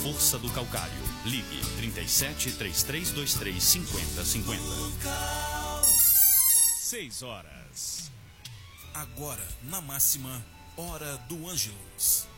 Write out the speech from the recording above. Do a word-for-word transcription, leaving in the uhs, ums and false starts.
força do calcário. Ligue trinta e sete, três três dois três, cinquenta cinquenta. Seis horas. Agora, na máxima, Hora do Ângelus.